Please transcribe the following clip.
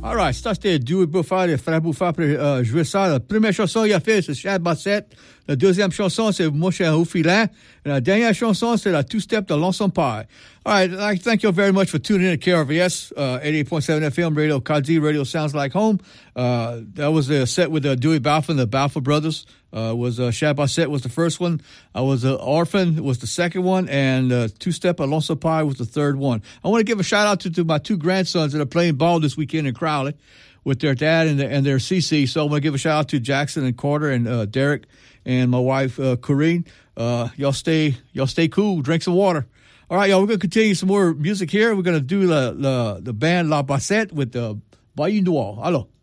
All right, ça c'était Dewey Buffard et Frère Buffard pour jouer ça. La première chanson qu'il a fait, c'est Chad Bassett. La deuxième chanson, c'est Moshe Oufilin. Et la dernière chanson, c'est la two-step de Lonesome Pie. All right, I thank you very much for tuning in to KRVS, 88.7 FM radio, Kazi Radio Sounds Like Home. That was a set with Dewey Balfour and the Balfour Brothers. Shad Bassett was the first one. I was Orphan was the second one, and two-step Lonesome Pie was the third one. I want to give a shout-out to my two grandsons that are playing ball this weekend in Crowley with their dad and their CC. So I want to give a shout-out to Jackson and Carter and Derek and my wife, Corrine. Y'all stay cool. Drink some water. All right, y'all, we're going to continue some more music here. We're going to do the band La Bassette with Bayou Noir. Hello.